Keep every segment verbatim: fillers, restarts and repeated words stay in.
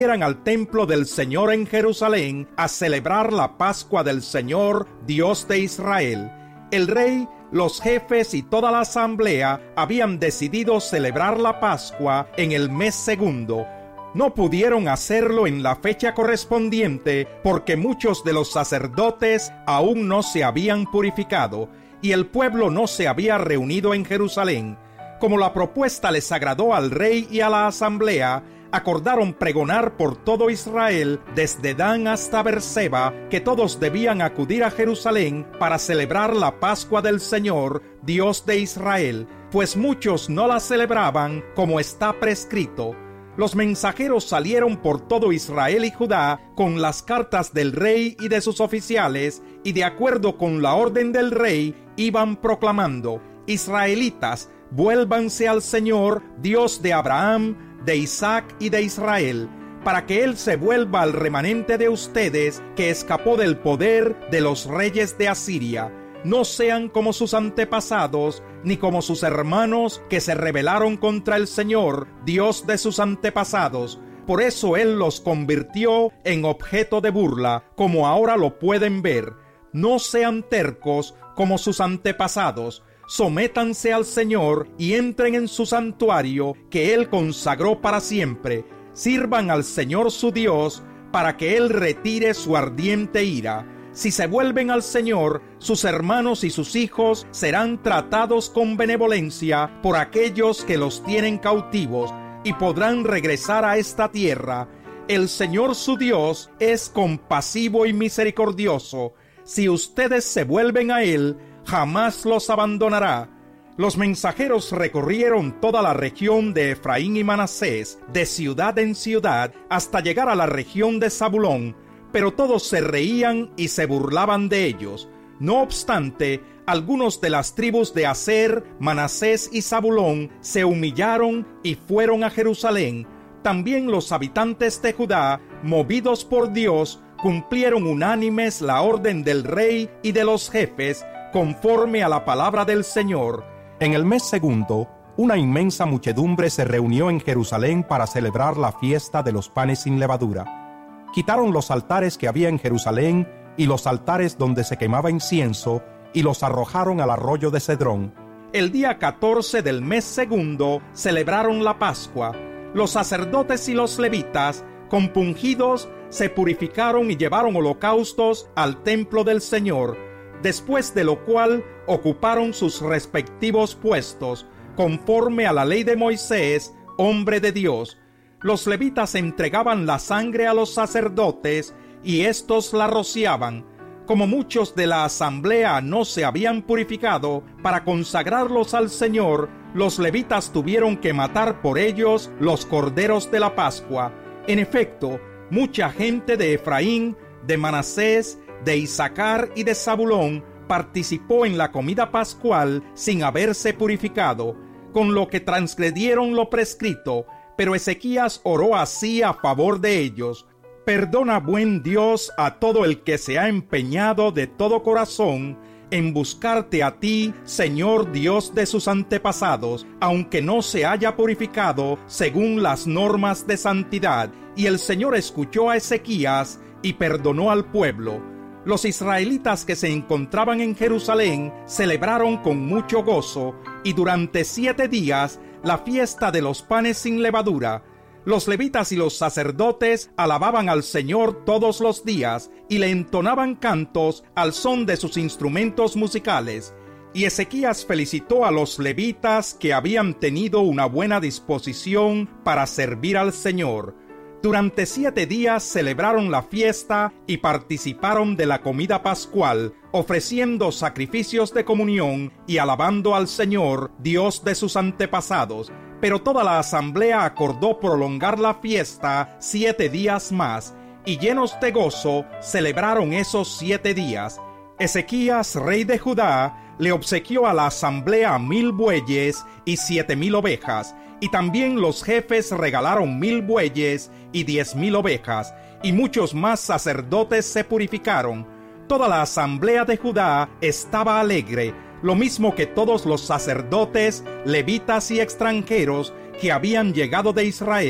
eran al templo del Señor en Jerusalén a celebrar la Pascua del Señor, Dios de Israel. El rey, los jefes y toda la asamblea habían decidido celebrar la Pascua en el mes segundo. No pudieron hacerlo en la fecha correspondiente porque muchos de los sacerdotes aún no se habían purificado y el pueblo no se había reunido en Jerusalén. Como la propuesta les agradó al rey y a la asamblea, acordaron pregonar por todo Israel, desde Dan hasta Berseba, que todos debían acudir a Jerusalén para celebrar la Pascua del Señor, Dios de Israel, pues muchos no la celebraban como está prescrito. Los mensajeros salieron por todo Israel y Judá con las cartas del rey y de sus oficiales, y de acuerdo con la orden del rey, iban proclamando: Israelitas, vuélvanse al Señor, Dios de Abraham, de Isaac y de Israel, para que Él se vuelva al remanente de ustedes que escapó del poder de los reyes de Asiria. No sean como sus antepasados, ni como sus hermanos que se rebelaron contra el Señor, Dios de sus antepasados. Por eso Él los convirtió en objeto de burla, como ahora lo pueden ver. No sean tercos como sus antepasados. Sométanse al Señor y entren en su santuario que Él consagró para siempre. Sirvan al Señor su Dios para que Él retire su ardiente ira. Si se vuelven al Señor, sus hermanos y sus hijos serán tratados con benevolencia por aquellos que los tienen cautivos y podrán regresar a esta tierra. El Señor su Dios es compasivo y misericordioso. Si ustedes se vuelven a Él, jamás los abandonará. Los mensajeros recorrieron toda la región de Efraín y Manasés, de ciudad en ciudad, hasta llegar a la región de Zabulón, pero todos se reían y se burlaban de ellos. No obstante, algunos de las tribus de Aser, Manasés y Zabulón se humillaron y fueron a Jerusalén. También los habitantes de Judá, movidos por Dios, cumplieron unánimes la orden del rey y de los jefes, conforme a la palabra del Señor. En el mes segundo, una inmensa muchedumbre se reunió en Jerusalén para celebrar la fiesta de los panes sin levadura. Quitaron los altares que había en Jerusalén y los altares donde se quemaba incienso y los arrojaron al arroyo de Cedrón. El día catorce del mes segundo celebraron la Pascua. Los sacerdotes y los levitas, compungidos, se purificaron y llevaron holocaustos al templo del Señor, después de lo cual ocuparon sus respectivos puestos, conforme a la ley de Moisés, hombre de Dios. Los levitas entregaban la sangre a los sacerdotes, y éstos la rociaban. Como muchos de la asamblea no se habían purificado, para consagrarlos al Señor, los levitas tuvieron que matar por ellos los corderos de la Pascua. En efecto, mucha gente de Efraín, de Manasés, de Isacar y de Zabulón participó en la comida pascual sin haberse purificado, con lo que transgredieron lo prescrito, pero Ezequías oró así a favor de ellos: Perdona, buen Dios, a todo el que se ha empeñado de todo corazón en buscarte a ti, Señor Dios de sus antepasados, aunque no se haya purificado según las normas de santidad. Y el Señor escuchó a Ezequías y perdonó al pueblo. Los israelitas que se encontraban en Jerusalén celebraron con mucho gozo, y durante siete días la fiesta de los panes sin levadura. Los levitas y los sacerdotes alababan al Señor todos los días y le entonaban cantos al son de sus instrumentos musicales. Y Ezequías felicitó a los levitas que habían tenido una buena disposición para servir al Señor. Durante siete días celebraron la fiesta y participaron de la comida pascual, ofreciendo sacrificios de comunión y alabando al Señor, Dios de sus antepasados. Pero toda la asamblea acordó prolongar la fiesta siete días más, y llenos de gozo celebraron esos siete días. Ezequías, rey de Judá, le obsequió a la asamblea mil bueyes y siete mil ovejas, y también los jefes regalaron mil bueyes y diez mil ovejas, y muchos más sacerdotes se purificaron. Toda la asamblea de Judá estaba alegre, lo mismo que todos los sacerdotes, levitas y extranjeros que habían llegado de Israel.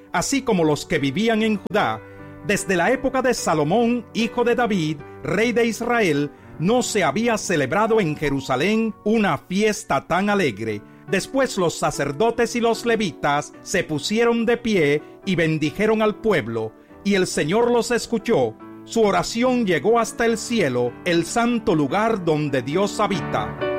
así como los que vivían en Judá. Desde la época de Salomón, hijo de David, rey de Israel, no se había celebrado en Jerusalén una fiesta tan alegre. Después los sacerdotes y los levitas se pusieron de pie y bendijeron al pueblo, y el Señor los escuchó. Su oración llegó hasta el cielo, el santo lugar donde Dios habita.